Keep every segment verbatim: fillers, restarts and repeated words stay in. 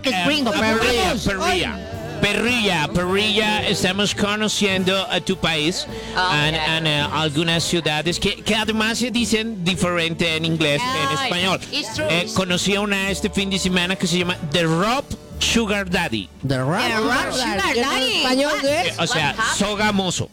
porque es Eh, gringo. Perrilla, Vamos. perrilla. Perrilla, Perrilla, estamos conociendo a tu país en, en, eh, algunas ciudades que, que además se dicen diferente en inglés que en Ay, español. it's true. Eh, conocí a una este fin de semana que se llama The Rob Sugar Daddy. The Rock. The Rock Sugar ¿Y en Daddy. español qué es? O sea, sogamoso.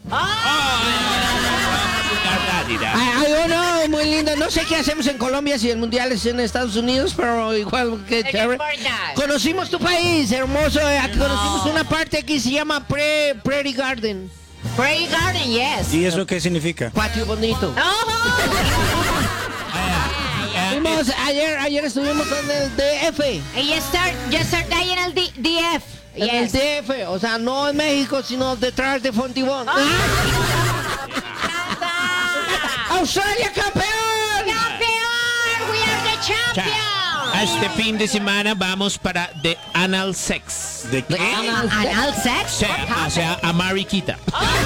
Sugar Daddy, daddy. Ay, ay, oh, no, muy lindo. No sé qué hacemos en Colombia si el mundial es en Estados Unidos, pero igual que No chévere. importa. Conocimos tu país, hermoso. eh, Aquí conocimos una parte que se llama Pre Prairie Garden. Prairie Garden, yes. ¿Y eso qué significa? Patio bonito. Oh, Eh, Fuimos ayer, ayer estuvimos en el D F. y ya start, ya start ahí en el D- DF. En el Yes. D F, o sea, no en México, sino detrás de Fontibón. Ah. ¡Australia campeón! ¡Campeón! ¡We are the cha- champions! este fin de semana vamos para The Anal Sex. ¿De qué? Anal, anal O sex? sea, o sea, a Mariquita.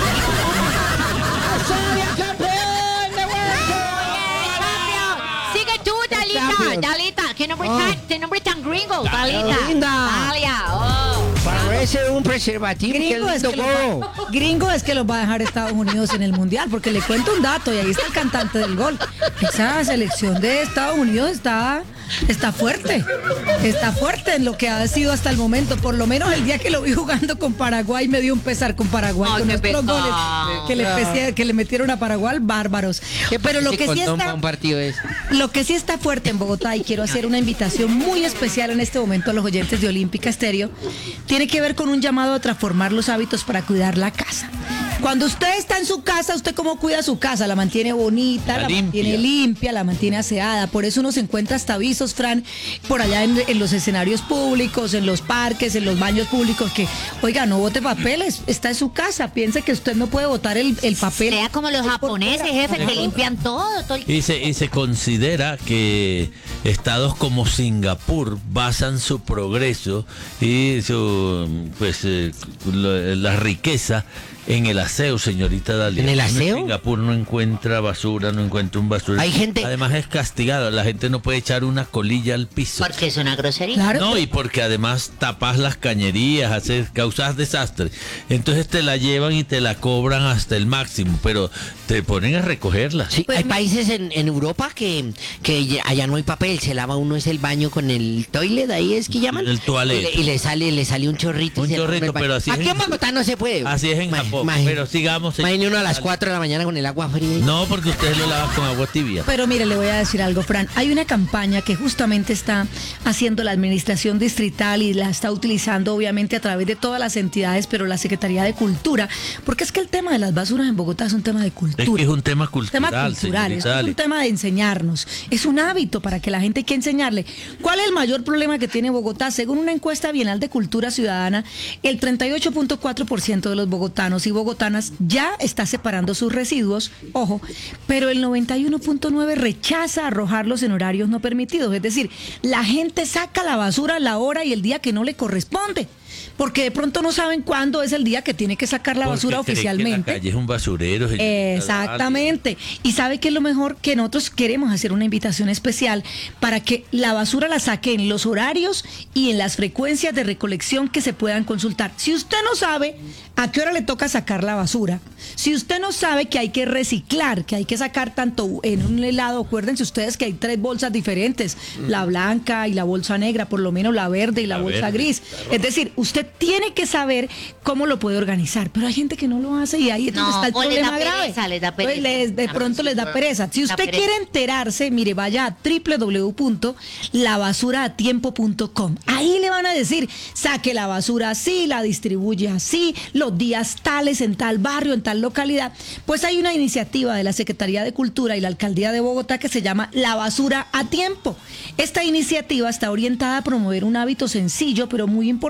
¡Australia campeón! ¡De vuelta! Champion. Sigue tú, Dalita. Champion. Dalita, qué nombre Oh. tan, qué nombre tan gringo. Dalita. linda. Dalia, oh. Parece un preservativo. Gringo qué es, lindo que los gorro. va, gringo es que los va a dejar Estados Unidos en el Mundial, porque le cuento un dato, y ahí está el cantante del gol. Esa selección de Estados Unidos está, está fuerte, está fuerte en lo que ha sido hasta el momento. Por lo menos el día que lo vi jugando con Paraguay me dio un pesar con Paraguay, Ay, con qué nuestros pecado. goles que le, pese- que le metieron a Paraguay, bárbaros. Pero lo que sí está... un partido es. Lo que sí está fuerte en Bogotá, y quiero hacer una invitación muy especial en este momento a los oyentes de Olímpica Estéreo, tiene que ver con un llamado a transformar los hábitos para cuidar la casa. Cuando usted está en su casa, ¿usted cómo cuida su casa? La mantiene bonita, La la, limpia. mantiene limpia, la mantiene aseada. Por eso uno se encuentra hasta avisos, Fran, por allá en, en los escenarios públicos, en los parques, en los baños públicos, que, oiga, no bote papeles, está en su casa. Piense que usted no puede botar el, el papel. Sea como los japoneses, jefe, que limpian todo. todo el- Y se, y se considera que estados como Singapur basan su progreso y su pues eh, lo- la riqueza en el aseo, señorita Dalia. ¿En el Uno aseo? Singapur no encuentra basura, no encuentra un basura. Hay gente- Además es castigado, la gente no puede echar una colilla al piso. Porque es una grosería. Claro. No, y porque además tapas las cañerías, haces, causas desastres. Entonces te la llevan y te la cobran hasta el máximo, pero te ponen a recogerla. Sí, hay países en, en Europa que, que ya- allá no hay papel, se lava uno es el baño con el toilet, ahí es que llaman. El toilet. Y le, y le sale, le sale un chorrito. y Un se lava chorrito, el baño. pero así es Aquí en- en Bogotá no se puede. Así es en Ma- Japón. imagine- Pero sigamos. Imagine uno a las Dale. cuatro de la mañana con el agua fría. No, porque ustedes lo lavan con agua tibia. Pero mire, le voy a decir algo, Fran. Hay una campaña que justamente está haciendo la administración distrital y la está utilizando obviamente a través de todas las entidades, pero la Secretaría de Cultura, porque es que el tema de las basuras en Bogotá es un tema de cultura. Es que es un tema cultural, tema cultural, es señorita un Dali. tema de enseñarnos, es un hábito para que la gente hay que enseñarle. ¿Cuál es el mayor problema que tiene Bogotá? Según una encuesta bienal de Cultura Ciudadana, el treinta y ocho punto cuatro por ciento de los bogotanos y bogotanas ya está separando sus residuos, ojo, pero el noventa y uno punto nueve rechaza arrojarlos en horarios no permitidos, es decir, la gente saca la basura a la hora y el día que no le corresponde. Porque de pronto no saben cuándo es el día que tiene que sacar la Porque basura creen que oficialmente. la calle es un basurero, señorita Exactamente. Y sabe que es lo mejor que nosotros queremos hacer una invitación especial para que la basura la saque en los horarios y en las frecuencias de recolección que se puedan consultar. Si usted no sabe a qué hora le toca sacar la basura, si usted no sabe que hay que reciclar, que hay que sacar tanto en un helado, acuérdense ustedes que hay tres bolsas diferentes, la blanca y la bolsa negra, por lo menos la verde y la, La bolsa verde, gris. Es decir, usted tiene que saber cómo lo puede organizar, pero hay gente que no lo hace y ahí es donde No, está el o les da problema grave. pereza, les da Pues pereza. les- de pronto les da pereza. Si Da usted pereza. quiere enterarse, mire, vaya a doble u doble u doble u punto la basura a tiempo punto com. Ahí le van a decir, saque la basura así, la distribuye así, los días tales en tal barrio, en tal localidad. Pues hay una iniciativa de la Secretaría de Cultura y la Alcaldía de Bogotá que se llama La Basura a Tiempo. Esta iniciativa está orientada a promover un hábito sencillo pero muy importante,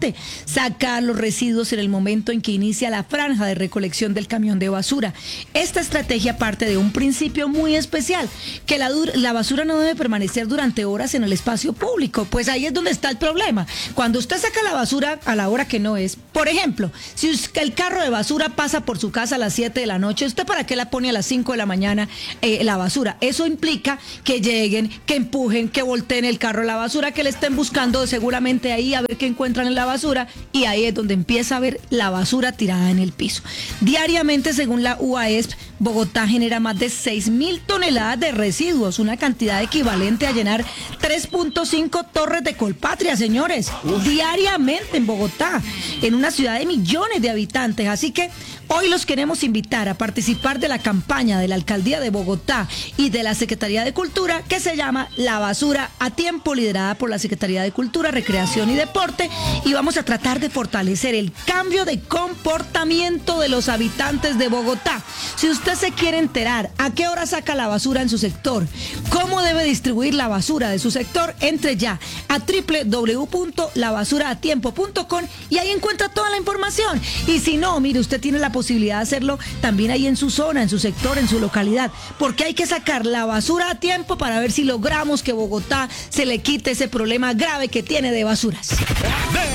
importante, sacar los residuos en el momento en que inicia la franja de recolección del camión de basura. Esta estrategia parte de un principio muy especial, que la, la basura no debe permanecer durante horas en el espacio público, pues ahí es donde está el problema. Cuando usted saca la basura a la hora que no es, por ejemplo, si el carro de basura pasa por su casa a las siete de la noche, ¿usted para qué la pone a las cinco de la mañana eh, la basura? Eso implica que lleguen, que empujen, que volteen el carro a la basura, que le estén buscando seguramente ahí a ver qué encuentran en la basura, y ahí es donde empieza a ver la basura tirada en el piso. Diariamente, según la U A S P, Bogotá genera más de seis mil toneladas de residuos, una cantidad equivalente a llenar tres punto cinco torres de Colpatria, señores. Uf. Diariamente en Bogotá, en una ciudad de millones de habitantes. Así que hoy los queremos invitar a participar de la campaña de la Alcaldía de Bogotá y de la Secretaría de Cultura, que se llama La Basura a Tiempo, liderada por la Secretaría de Cultura, Recreación y Deporte, y vamos a tratar de fortalecer el cambio de comportamiento de los habitantes de Bogotá. Si usted se quiere enterar a qué hora saca la basura en su sector, cómo debe distribuir la basura de su sector, entre ya a doble u doble u doble u punto la basura a tiempo punto com y ahí encuentra toda la información. Y si no, mire, usted tiene la posibilidad de hacerlo también ahí en su zona, en su sector, en su localidad, porque hay que sacar la basura a tiempo para ver si logramos que Bogotá se le quite ese problema grave que tiene de basuras.